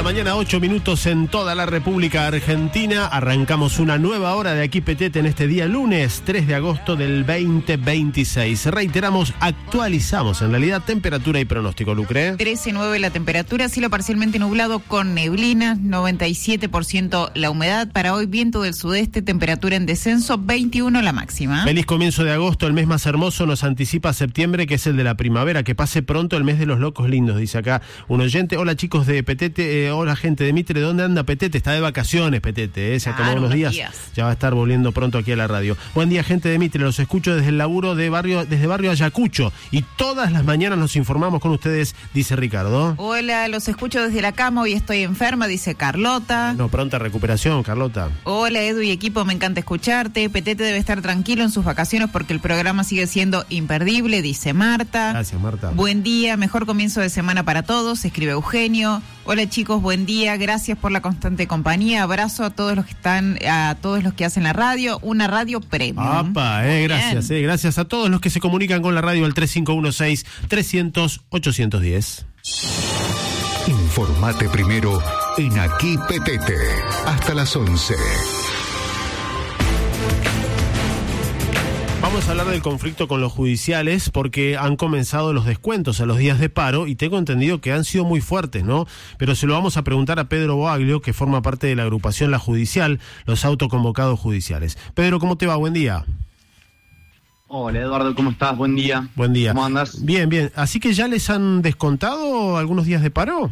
la mañana, 8 minutos en toda la República Argentina. Arrancamos una nueva hora de Aquí Petete en este día lunes 3 de agosto del 2026. Reiteramos, actualizamos en realidad temperatura y pronóstico, Lucre. 13.9 la temperatura, cielo parcialmente nublado con neblina, 97% la humedad. Para hoy viento del sudeste, temperatura en descenso, 21 la máxima. Feliz comienzo de agosto, el mes más hermoso, nos anticipa septiembre, que es el de la primavera. Que pase pronto el mes de los locos lindos, dice acá un oyente. Hola chicos de Petete, hola gente de Mitre, ¿dónde anda Petete? Está de vacaciones Petete, se acabó unos días, ya va a estar volviendo pronto aquí a la radio. Buen día gente de Mitre, los escucho desde el laburo desde barrio Ayacucho y todas las mañanas nos informamos con ustedes, dice Ricardo. Hola, los escucho desde la cama, hoy estoy enferma, dice Carlota. No, pronta recuperación, Carlota. Hola Edu y equipo, me encanta escucharte. Petete debe estar tranquilo en sus vacaciones porque el programa sigue siendo imperdible, dice Marta. Gracias, Marta. Buen día, mejor comienzo de semana para todos, escribe Eugenio. Hola chicos, buen día, gracias por la constante compañía, abrazo a todos los que hacen la radio, una radio premium. ¡Apa! Gracias a todos los que se comunican con la radio al 3516-300-810. Informate primero en Aquí Petete, hasta las 11. Vamos a hablar del conflicto con los judiciales porque han comenzado los descuentos a los días de paro y tengo entendido que han sido muy fuertes, ¿no? Pero se lo vamos a preguntar a Pedro Boaglio, que forma parte de la agrupación La Judicial, los autoconvocados judiciales. Pedro, ¿cómo te va? Buen día. Hola Eduardo, ¿cómo estás? Buen día. Buen día. ¿Cómo andas? Bien. ¿Así que ya les han descontado algunos días de paro?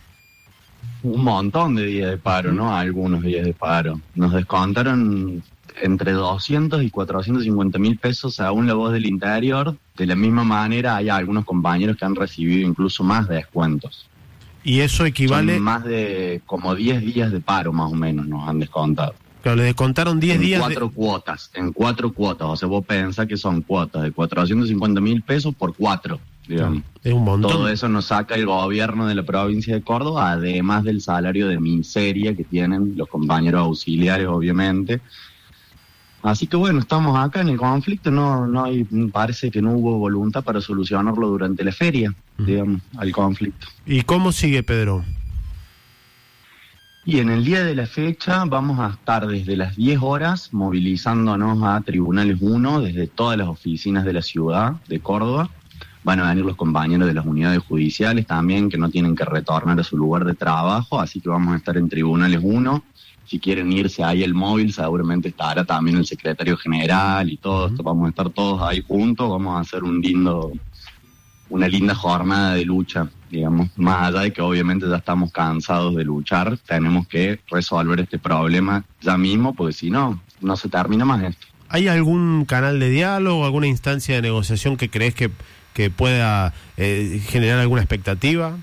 Un montón de días de paro, ¿no? Algunos días de paro. Nos descontaron entre 200 y 450 mil pesos según La Voz del Interior. De la misma manera hay algunos compañeros que han recibido incluso más de descuentos. ¿Y eso equivale? Son más de como 10 días de paro más o menos nos han descontado. Claro, le descontaron 10 días en cuatro cuotas. O sea, vos pensás que son cuotas de 450 mil pesos por 4, digamos. Es un montón. Todo eso nos saca el gobierno de la provincia de Córdoba, además del salario de miseria que tienen los compañeros auxiliares, obviamente. Así que bueno, estamos acá en el conflicto, parece que no hubo voluntad para solucionarlo durante la feria, digamos, al conflicto. ¿Y cómo sigue, Pedro? Y en el día de la fecha vamos a estar desde las 10 horas movilizándonos a Tribunales 1 desde todas las oficinas de la ciudad de Córdoba. Van a venir los compañeros de las unidades judiciales también, que no tienen que retornar a su lugar de trabajo, así que vamos a estar en Tribunales 1. Si quieren irse ahí el móvil, seguramente estará también el secretario general y todo esto. Vamos a estar todos ahí juntos, vamos a hacer una linda jornada de lucha, digamos. Más allá de que obviamente ya estamos cansados de luchar, tenemos que resolver este problema ya mismo, porque si no, no se termina más esto. ¿Hay algún canal de diálogo, alguna instancia de negociación que crees que pueda generar alguna expectativa?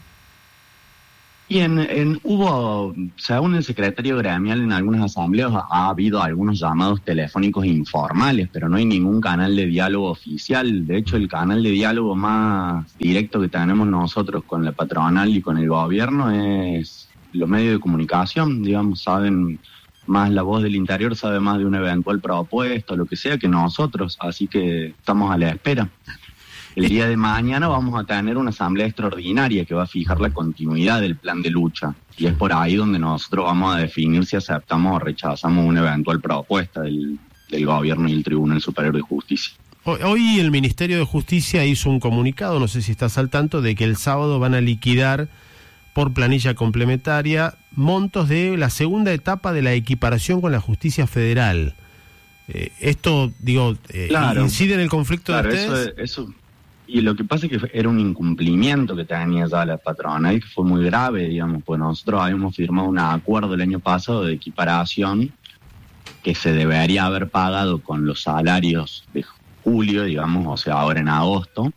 Y hubo, según el secretario gremial, en algunas asambleas ha habido algunos llamados telefónicos informales, pero no hay ningún canal de diálogo oficial. De hecho, el canal de diálogo más directo que tenemos nosotros con la patronal y con el gobierno es los medios de comunicación, digamos, saben más. La Voz del Interior sabe más de una eventual propuesta, lo que sea, que nosotros, así que estamos a la espera. El día de mañana vamos a tener una asamblea extraordinaria que va a fijar la continuidad del plan de lucha. Y es por ahí donde nosotros vamos a definir si aceptamos o rechazamos una eventual propuesta del gobierno y el Tribunal Superior de Justicia. Hoy el Ministerio de Justicia hizo un comunicado, no sé si estás al tanto, de que el sábado van a liquidar por planilla complementaria montos de la segunda etapa de la equiparación con la justicia federal. Esto, claro, ¿incide en el conflicto de ustedes? Eso. Y lo que pasa es que era un incumplimiento que tenía ya la patronal, que fue muy grave, digamos, pues nosotros habíamos firmado un acuerdo el año pasado de equiparación que se debería haber pagado con los salarios de julio, digamos, o sea, ahora en agosto,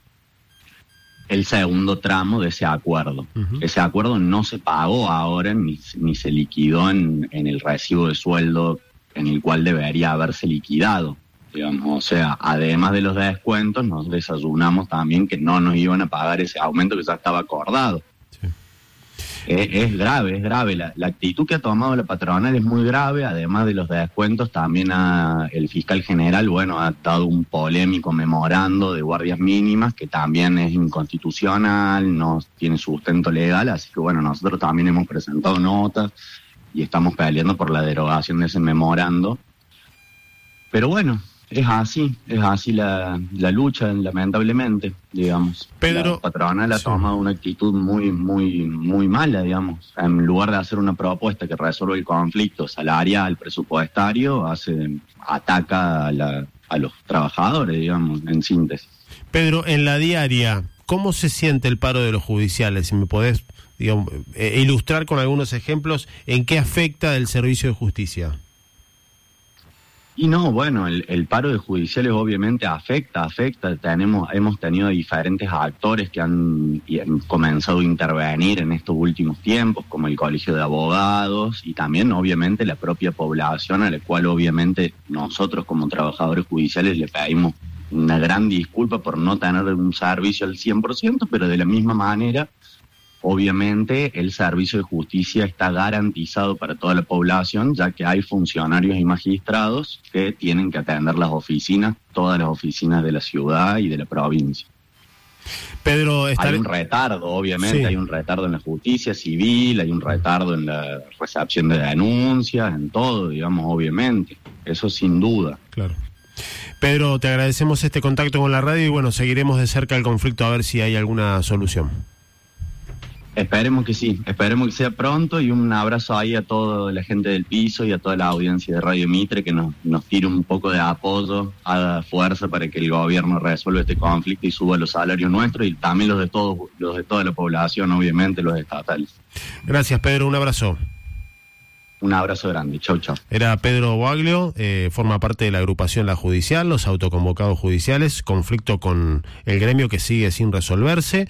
el segundo tramo de ese acuerdo. Ese acuerdo no se pagó ahora ni se liquidó en el recibo de sueldo en el cual debería haberse liquidado. Digamos, o sea, además de los descuentos, nos desayunamos también que no nos iban a pagar ese aumento que ya estaba acordado. Sí. Es grave, es grave. La actitud que ha tomado la patronal es muy grave, además de los descuentos, también el fiscal general, ha dado un polémico memorando de guardias mínimas que también es inconstitucional, no tiene sustento legal, así que nosotros también hemos presentado notas y estamos peleando por la derogación de ese memorando. Pero es así la lucha, lamentablemente, digamos. Pedro, la patronal ha tomado una actitud muy, muy, muy mala, digamos. En lugar de hacer una propuesta que resuelva el conflicto salarial, presupuestario, ataca a los trabajadores, digamos, en síntesis. Pedro, en la diaria, ¿cómo se siente el paro de los judiciales? Si me podés, ilustrar con algunos ejemplos en qué afecta el servicio de justicia. Y el paro de judiciales obviamente afecta. Hemos tenido diferentes actores que han comenzado a intervenir en estos últimos tiempos, como el Colegio de Abogados y también obviamente la propia población, a la cual obviamente nosotros como trabajadores judiciales le pedimos una gran disculpa por no tener un servicio al 100%, pero de la misma manera, obviamente, el servicio de justicia está garantizado para toda la población, ya que hay funcionarios y magistrados que tienen que atender todas las oficinas de la ciudad y de la provincia. Pedro, hay un retardo, obviamente, sí. Hay un retardo en la justicia civil, hay un retardo en la recepción de denuncias, en todo, digamos, obviamente. Eso sin duda. Claro. Pedro, te agradecemos este contacto con la radio y seguiremos de cerca el conflicto a ver si hay alguna solución. Esperemos que sí, esperemos que sea pronto, y un abrazo ahí a toda la gente del piso y a toda la audiencia de Radio Mitre que nos tire un poco de apoyo, haga fuerza para que el gobierno resuelva este conflicto y suba los salarios nuestros y también los de toda la población, obviamente los estatales. Gracias, Pedro, un abrazo. Un abrazo grande, chau, chau. Era Pedro Boaglio, forma parte de la agrupación La Judicial, los autoconvocados judiciales, conflicto con el gremio que sigue sin resolverse,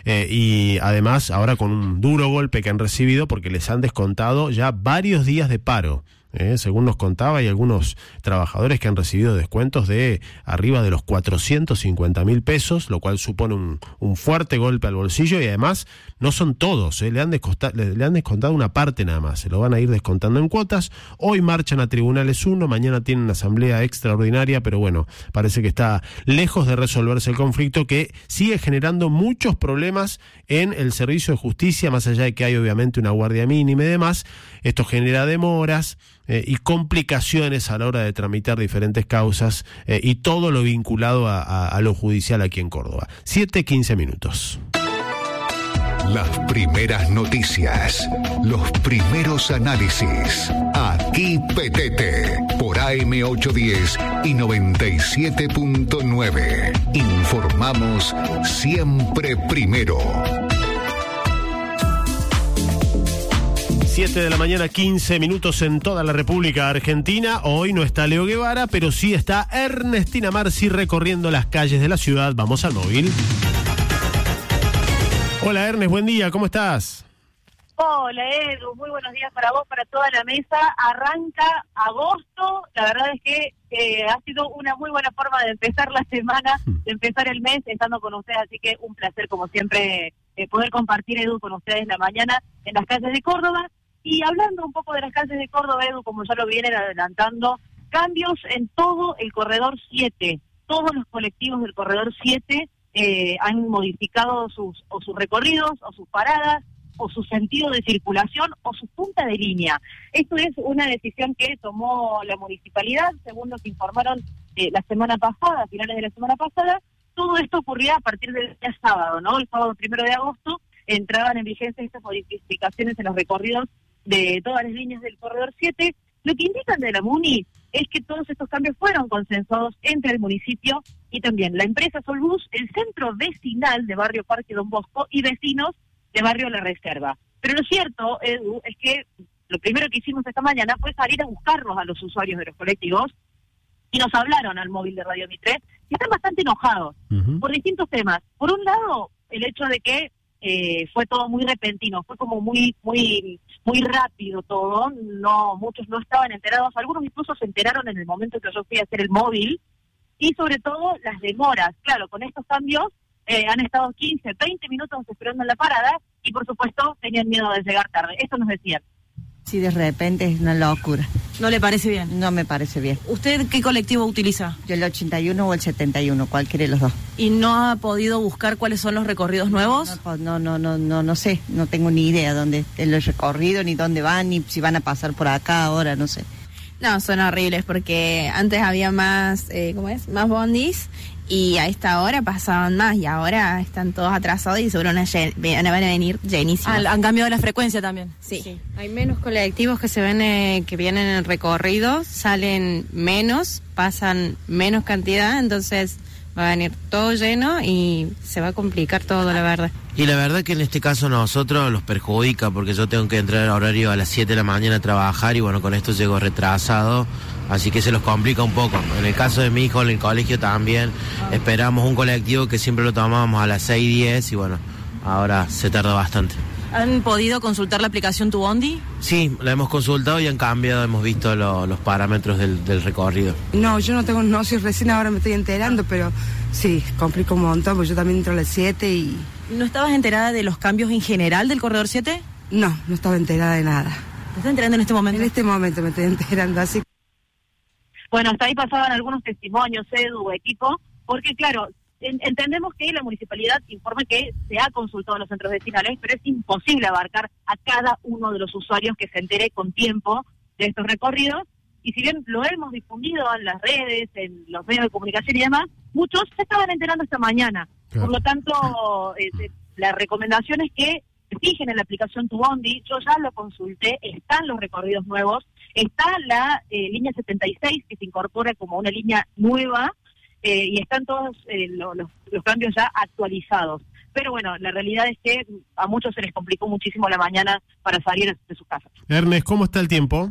y además ahora con un duro golpe que han recibido porque les han descontado ya varios días de paro. Según nos contaba, hay algunos trabajadores que han recibido descuentos de arriba de los 450.000 pesos, lo cual supone un fuerte golpe al bolsillo, y además no son todos, le han descontado una parte nada más, se lo van a ir descontando en cuotas. Hoy marchan a Tribunales 1, mañana tienen asamblea extraordinaria, pero parece que está lejos de resolverse el conflicto, que sigue generando muchos problemas en el servicio de justicia, más allá de que hay obviamente una guardia mínima y demás. Esto genera demoras y complicaciones a la hora de tramitar diferentes causas, y todo lo vinculado a lo judicial aquí en Córdoba. 7:15 minutos. Las primeras noticias, los primeros análisis. Aquí Petete, por AM810 y 97.9. Informamos siempre primero. 7 de la mañana, 15 minutos en toda la República Argentina. Hoy no está Leo Guevara, pero sí está Ernestina Marci recorriendo las calles de la ciudad. Vamos al móvil. Hola Ernest, buen día, ¿cómo estás? Hola Edu, muy buenos días para vos, para toda la mesa. Arranca agosto, la verdad es que ha sido una muy buena forma de empezar la semana, de empezar el mes estando con ustedes, así que un placer como siempre poder compartir, Edu, con ustedes la mañana en las calles de Córdoba. Y hablando un poco de las calles de Córdoba, Edu, como ya lo vienen adelantando, cambios en todo el corredor 7. Todos los colectivos del corredor 7 han modificado sus recorridos o sus paradas o su sentido de circulación o su punta de línea. Esto es una decisión que tomó la municipalidad, según nos informaron la semana pasada, a finales de la semana pasada. Todo esto ocurría a partir del día sábado, ¿no? El sábado 1 de agosto entraban en vigencia estas modificaciones en los recorridos de todas las líneas del corredor 7. Lo que indican de la MUNI es que todos estos cambios fueron consensuados entre el municipio y también la empresa Solbus, el centro vecinal de Barrio Parque Don Bosco y vecinos de Barrio La Reserva. Pero lo cierto, Edu, es que lo primero que hicimos esta mañana fue salir a buscarlos a los usuarios de los colectivos y nos hablaron al móvil de Radio Mitre, que están bastante enojados por distintos temas. Por un lado, el hecho de que fue todo muy repentino, fue como muy rápido todo, muchos no estaban enterados, algunos incluso se enteraron en el momento que yo fui a hacer el móvil, y sobre todo las demoras. Claro, con estos cambios han estado 15, 20 minutos esperando en la parada, y por supuesto tenían miedo de llegar tarde. Eso nos decían. Sí, de repente es una locura. ¿No le parece bien? No me parece bien. ¿Usted qué colectivo utiliza? Yo el 81 o el 71, cualquiera de los dos. ¿Y no ha podido buscar cuáles son los recorridos nuevos? No sé, no tengo ni idea dónde es el recorrido, ni dónde van, ni si van a pasar por acá ahora, no sé. No, son horribles porque antes había más, más bondis y a esta hora pasaban más y ahora están todos atrasados y seguro van a venir llenísimos. Han cambiado la frecuencia también. Sí. Hay menos colectivos que se ven que vienen en recorrido, salen menos, pasan menos cantidad, entonces va a venir todo lleno y se va a complicar todo, la verdad. Y la verdad que en este caso nosotros los perjudica porque yo tengo que entrar a horario a las 7 de la mañana a trabajar y bueno, con esto llego retrasado, así que se los complica un poco. En el caso de mi hijo, en el colegio también, esperamos un colectivo que siempre lo tomábamos a las 6:10 y bueno, ahora se tarda bastante. ¿Han podido consultar la aplicación Tu Bondi? Sí, la hemos consultado y han cambiado, hemos visto los parámetros del recorrido. No, yo no soy recién ahora me estoy enterando, pero sí, complica un montón, porque yo también entro a las 7 y... ¿No estabas enterada de los cambios en general del Corredor 7? No estaba enterada de nada. ¿Te estás enterando en este momento? En este momento me estoy enterando, así. Bueno, hasta ahí pasaban algunos testimonios, Edu, equipo, porque claro, entendemos que la municipalidad informa que se ha consultado a los centros vecinales, pero es imposible abarcar a cada uno de los usuarios que se entere con tiempo de estos recorridos, y si bien lo hemos difundido en las redes, en los medios de comunicación y demás, muchos se estaban enterando esta mañana. Por lo tanto, la recomendación es que se fijen en la aplicación Tu Bondi. Yo ya lo consulté, están los recorridos nuevos, está la línea 76 que se incorpora como una línea nueva, y están todos los cambios ya actualizados. Pero bueno, la realidad es que a muchos se les complicó muchísimo la mañana para salir de sus casas. Ernest, ¿cómo está el tiempo?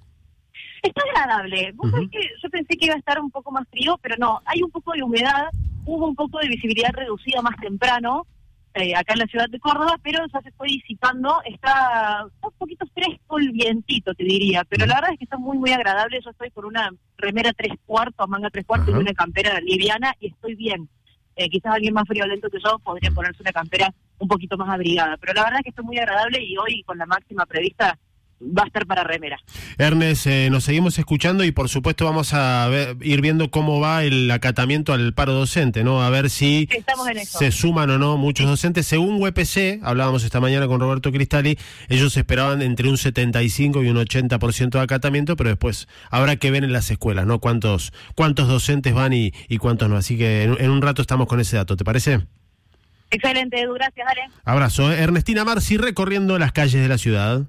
Está agradable. Vos sabés que yo pensé que iba a estar un poco más frío, pero no, hay un poco de humedad, hubo un poco de visibilidad reducida más temprano, acá en la ciudad de Córdoba, pero ya se fue disipando, está un poquito fresco el vientito, te diría, pero la verdad es que está muy, muy agradable. Yo estoy con una remera 3/4, manga 3/4 y una campera liviana y estoy bien. Quizás alguien más friolento que yo podría ponerse una campera un poquito más abrigada, pero la verdad es que está muy agradable y hoy con la máxima prevista va a estar para remera. Ernest, nos seguimos escuchando y por supuesto vamos a ir viendo cómo va el acatamiento al paro docente, ¿no? A ver si se suman o no muchos docentes. Según UPC, hablábamos esta mañana con Roberto Cristali, ellos esperaban entre un 75 y un 80% de acatamiento, pero después habrá que ver en las escuelas, ¿no? Cuántos docentes van y cuántos no. Así que en un rato estamos con ese dato, ¿te parece? Excelente, Edu, gracias, Ale. Abrazo. Ernestina Marci recorriendo las calles de la ciudad.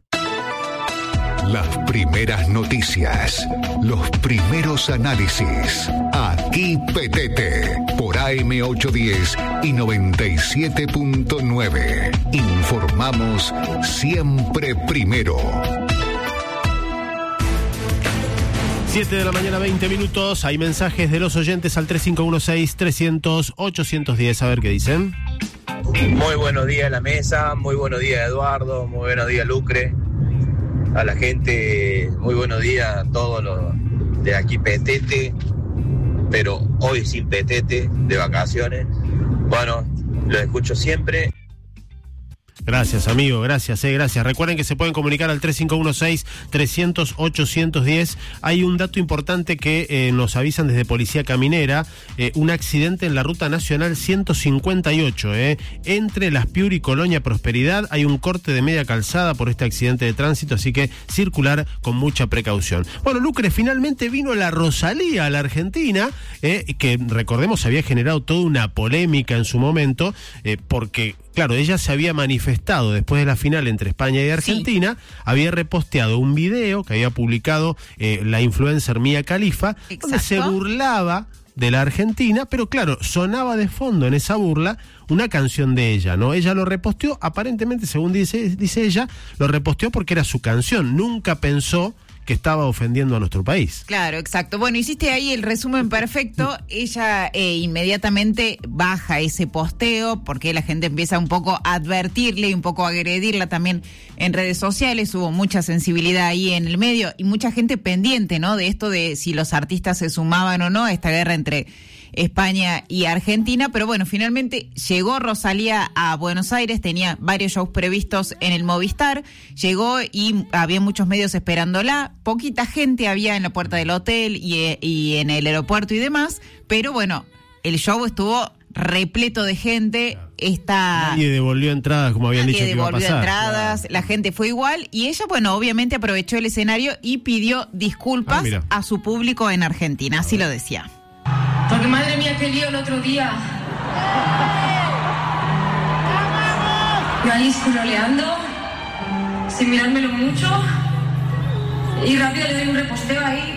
Las primeras noticias, los primeros análisis. Aquí Petete, por AM810 y 97.9. Informamos siempre primero. 7 de la mañana, 20 minutos. Hay mensajes de los oyentes al 3516-300-810. A ver qué dicen. Muy buenos días a la mesa, muy buenos días Eduardo, muy buenos días Lucre. A la gente, muy buenos días a todos los de aquí Petete, pero hoy sin Petete, de vacaciones. Bueno, los escucho siempre. Gracias, amigo, gracias. Recuerden que se pueden comunicar al 3516-300-810. Hay un dato importante que nos avisan desde Policía Caminera, un accidente en la Ruta Nacional 158, entre Las Piur y Colonia Prosperidad. Hay un corte de media calzada por este accidente de tránsito, así que circular con mucha precaución. Bueno, Lucre, finalmente vino la Rosalía a la Argentina, que recordemos había generado toda una polémica en su momento, porque... Claro, ella se había manifestado después de la final entre España y Argentina, había reposteado un video que había publicado la influencer Mia Khalifa, donde se burlaba de la Argentina, pero claro, sonaba de fondo en esa burla una canción de ella, ¿no? Ella lo reposteó, aparentemente, según dice ella, lo reposteó porque era su canción, nunca pensó que estaba ofendiendo a nuestro país. Claro, exacto. Bueno, hiciste ahí el resumen perfecto. Ella inmediatamente baja ese posteo porque la gente empieza un poco a advertirle y un poco a agredirla también en redes sociales. Hubo mucha sensibilidad ahí en el medio y mucha gente pendiente, ¿no? De esto de si los artistas se sumaban o no a esta guerra entre España y Argentina, pero bueno, finalmente llegó Rosalía a Buenos Aires, tenía varios shows previstos en el Movistar, llegó y había muchos medios esperándola, poquita gente había en la puerta del hotel y en el aeropuerto y demás, pero bueno, el show estuvo repleto de gente. Nadie devolvió entradas, como habían dicho que iba a pasar. Entradas, la gente fue igual, y ella, bueno, obviamente aprovechó el escenario y pidió disculpas a su público en Argentina, así lo decía. Porque madre mía, qué lío el otro día. Yo ahí scrolleando, sin mirármelo mucho, y rápido le doy un reposteo ahí.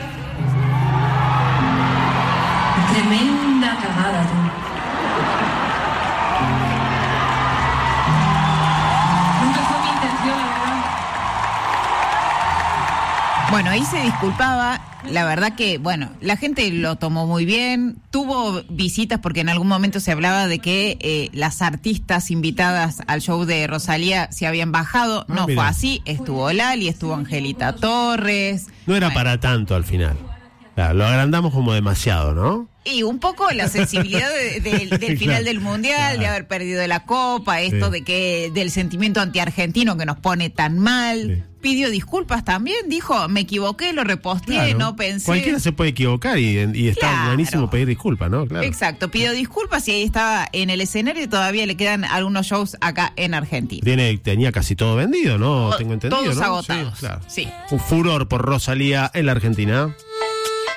Tremenda cagada, tú. Bueno, ahí se disculpaba, la verdad que, bueno, la gente lo tomó muy bien, tuvo visitas porque en algún momento se hablaba de que las artistas invitadas al show de Rosalía se habían bajado, no fue así, estuvo Lali, estuvo Angelita Torres. No era para tanto al final, claro, lo agrandamos como demasiado, ¿no? Y un poco la sensibilidad del final del Mundial, de haber perdido la Copa, esto de que del sentimiento antiargentino que nos pone tan mal. Pidió disculpas también, dijo, me equivoqué, lo reposteé, no pensé. Cualquiera se puede equivocar y está buenísimo pedir disculpas, ¿no? Claro. Exacto, pidió disculpas y ahí estaba en el escenario y todavía le quedan algunos shows acá en Argentina. Tenía casi todo vendido, ¿no? Tengo entendido, todos ¿no? agotados. Sí, claro. Sí. Un furor por Rosalía en la Argentina.